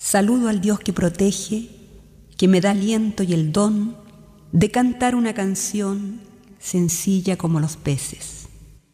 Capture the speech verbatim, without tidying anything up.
Saludo al Dios que protege, que me da aliento y el don de cantar una canción sencilla como los peces.